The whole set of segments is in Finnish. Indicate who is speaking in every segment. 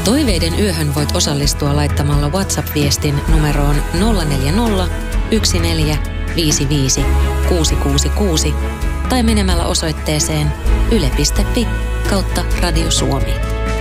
Speaker 1: Toiveiden yöhön voit osallistua laittamalla WhatsApp-viestin numeroon 040 14 55 666 tai menemällä osoitteeseen yle.fi/Radio Suomi.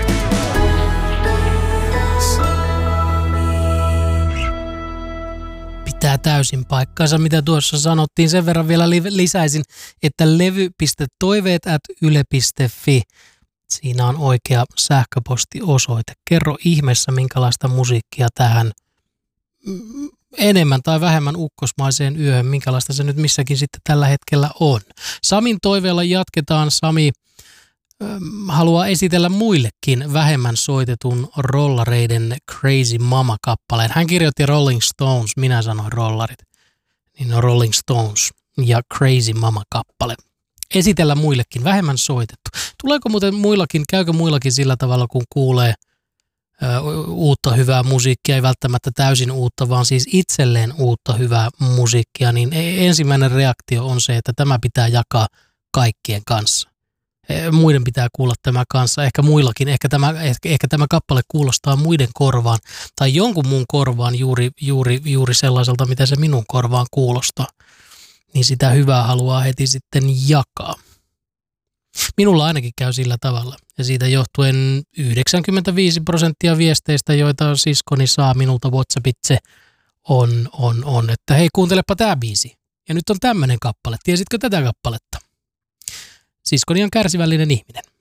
Speaker 2: Pitää täysin paikkansa, mitä tuossa sanottiin. Sen verran vielä lisäisin, että levy.toiveet@yle.fi. Siinä on oikea sähköpostiosoite. Kerro ihmeessä, minkälaista musiikkia tähän enemmän tai vähemmän ukkosmaiseen yöhön, minkälaista se nyt missäkin sitten tällä hetkellä on. Samin toiveella jatketaan. Sami haluaa esitellä muillekin vähemmän soitetun rollareiden Crazy Mama-kappaleen. Hän kirjoitti Rolling Stones, minä sanoin rollarit. Niin on Rolling Stones ja Crazy Mama-kappale. Esitellä muillekin, vähemmän soitettu. Tuleeko muuten muillakin, käykö muillakin sillä tavalla, kun kuulee uutta hyvää musiikkia, ei välttämättä täysin uutta, vaan siis itselleen uutta hyvää musiikkia, niin ensimmäinen reaktio on se, että tämä pitää jakaa kaikkien kanssa. Muiden pitää kuulla tämä kanssa, ehkä muillakin, ehkä tämä kappale kuulostaa muiden korvaan tai jonkun muun korvaan juuri sellaiselta, mitä se minun korvaan kuulostaa. Niin sitä hyvää haluaa heti sitten jakaa. Minulla ainakin käy sillä tavalla. Ja siitä johtuen 95% viesteistä, joita siskoni saa minulta WhatsAppitse, on, että hei, kuuntelepa tää biisi. Ja nyt on tämmönen kappale. Tiesitkö tätä kappaletta? Siskoni on kärsivällinen ihminen.